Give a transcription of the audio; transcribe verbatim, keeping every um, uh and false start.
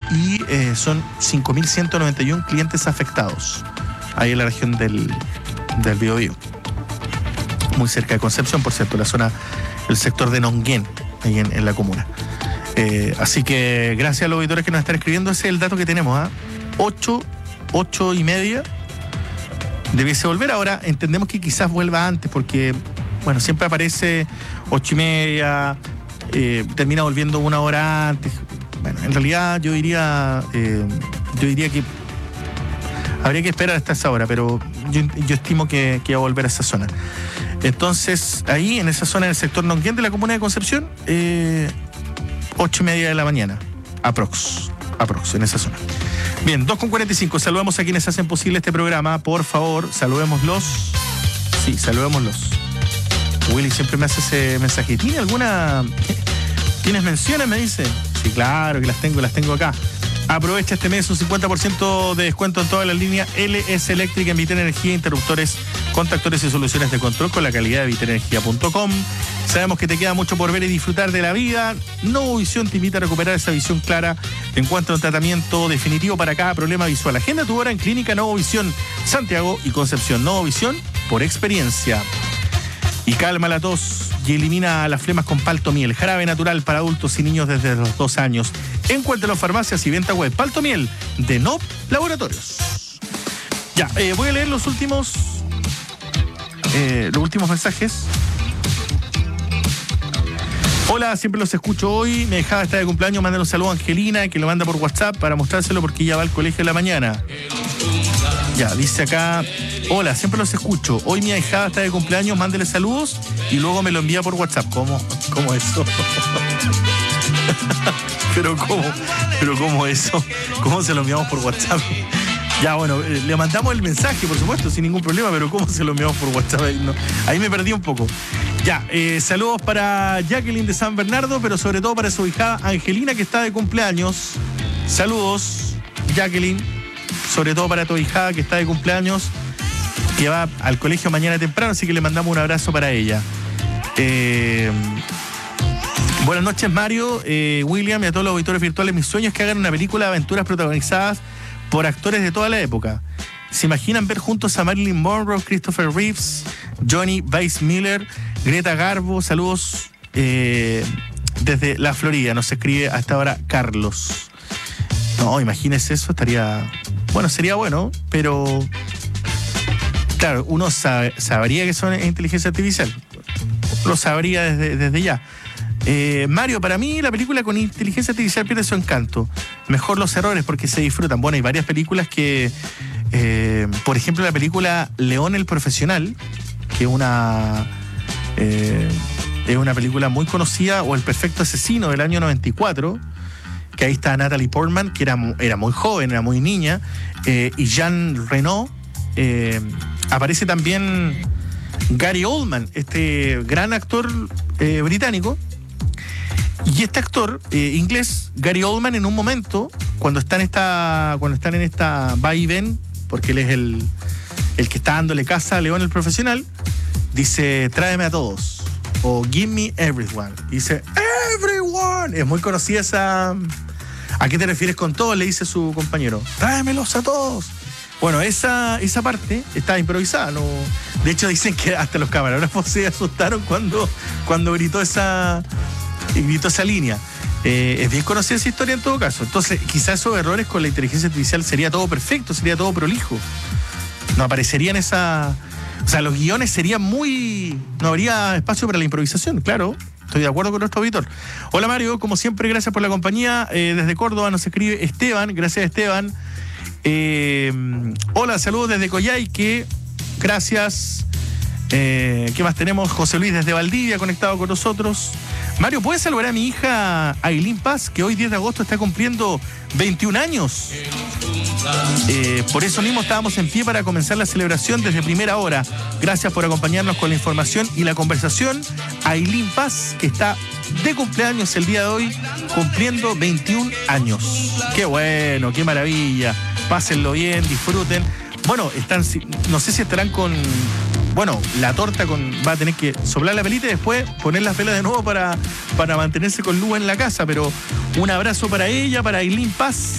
y eh, son cinco mil ciento noventa y uno clientes afectados ahí en la región del, del Biobío. Muy cerca de Concepción, por cierto, la zona, el sector de Nonguén, ahí en, en la comuna. Eh, así que gracias a los auditores que nos están escribiendo, ese es el dato que tenemos, ¿ah? ocho, ocho y media debiese volver. Ahora entendemos que quizás vuelva antes, porque, bueno, siempre aparece ocho y media, eh, termina volviendo una hora antes. Bueno, en realidad yo diría, eh, yo diría que habría que esperar hasta esa hora, pero yo, yo estimo que, que va a volver a esa zona. Entonces, ahí en esa zona, en el sector Nonguén de la comuna de Concepción, eh, ocho y media de la mañana, aprox, aprox, en esa zona. Bien, dos con cuarenta y cinco, saludamos a quienes hacen posible este programa, por favor, saludémoslos. Sí, saludémoslos. Willy siempre me hace ese mensaje. ¿Tiene alguna... ¿Tienes menciones? Me dice. Sí, claro que las tengo, las tengo acá. Aprovecha este mes un cincuenta por ciento de descuento en toda la línea L S Eléctrica en Viterenergía, interruptores, contactores y soluciones de control con la calidad de viterenergía punto com. Sabemos que te queda mucho por ver y disfrutar de la vida. Novovisión te invita a recuperar esa visión clara en cuanto a un tratamiento definitivo para cada problema visual. Agenda tu hora en Clínica Novovisión, Santiago y Concepción. Novovisión por experiencia. Y calma la tos y elimina las flemas con Paltomiel, jarabe natural para adultos y niños desde los dos años. Encuentra en farmacias y venta web. Paltomiel de N O P Laboratorios. Ya, eh, voy a leer los últimos eh, los últimos mensajes. Hola, siempre los escucho hoy. Me dejaba estar de cumpleaños. Mándale un saludo a Angelina, que lo manda por WhatsApp para mostrárselo porque ella va al colegio en la mañana. Ya, dice acá, hola, siempre los escucho. Hoy mi ahijada está de cumpleaños, mándele saludos y luego me lo envía por WhatsApp. ¿Cómo? ¿Cómo eso? Pero ¿cómo? ¿Pero cómo eso? ¿Cómo se lo enviamos por WhatsApp? Ya, bueno, eh, le mandamos el mensaje, por supuesto, sin ningún problema, pero ¿cómo se lo enviamos por WhatsApp? Ahí, no, ahí me perdí un poco. Ya, eh, saludos para Jacqueline de San Bernardo, pero sobre todo para su hijada Angelina, que está de cumpleaños. Saludos, Jacqueline. Sobre todo para tu hijada que está de cumpleaños, que va al colegio mañana temprano, así que le mandamos un abrazo para ella. Eh, buenas noches, Mario, eh, William y a todos los auditores virtuales. Mi sueño es que hagan una película de aventuras protagonizadas por actores de toda la época. ¿Se imaginan ver juntos a Marilyn Monroe, Christopher Reeves, Johnny Weissmuller, Greta Garbo? Saludos eh, desde la Florida. Nos escribe hasta ahora Carlos. No, imagínese eso, estaría... Bueno, sería bueno, pero claro, uno sabe, sabría que son inteligencia artificial. Lo sabría desde, desde ya. Eh, Mario, para mí la película con inteligencia artificial pierde su encanto. Mejor los errores porque se disfrutan. Bueno, hay varias películas que, eh, por ejemplo, la película León el Profesional, que es una, eh, es una película muy conocida, o El Perfecto Asesino del año noventa y cuatro, que ahí está Natalie Portman, que era, era muy joven, era muy niña, eh, y Jean Reno. Eh, aparece también Gary Oldman, este gran actor eh, británico. Y este actor eh, inglés, Gary Oldman, en un momento, cuando está en esta, cuando están en esta va y ven, porque él es el, el que está dándole casa a León el Profesional, dice, tráeme a todos, o give me everyone. Y dice, everyone. Es muy conocida esa... ¿A qué te refieres con todos? Le dice su compañero. Tráemelos a todos. Bueno, esa, esa parte está improvisada. ¿No? De hecho, dicen que hasta los camarógrafos se asustaron cuando, cuando gritó esa, gritó esa línea. Eh, es bien conocida esa historia en todo caso. Entonces, quizás esos errores con la inteligencia artificial sería todo perfecto, sería todo prolijo. No aparecerían esa... O sea, los guiones serían muy... No habría espacio para la improvisación, claro. Estoy de acuerdo con nuestro auditor. Hola, Mario, como siempre, gracias por la compañía. Eh, desde Córdoba nos escribe Esteban. Gracias, Esteban. Eh, hola, saludos desde Coyhaique. Gracias. Eh, ¿Qué más tenemos? José Luis desde Valdivia conectado con nosotros. Mario, ¿puedes saludar a mi hija Ailín Paz, que hoy diez de agosto está cumpliendo veintiún años? Eh, por eso mismo estábamos en pie para comenzar la celebración desde primera hora. Gracias por acompañarnos con la información y la conversación. Ailín Paz, que está de cumpleaños el día de hoy, cumpliendo veintiún años. Qué bueno, qué maravilla. Pásenlo bien, disfruten. Bueno, están, no sé si estarán con... Bueno, la torta con va a tener que soplar la velita y después poner las velas de nuevo para, para mantenerse con luz en la casa. Pero un abrazo para ella, para Ailín Paz.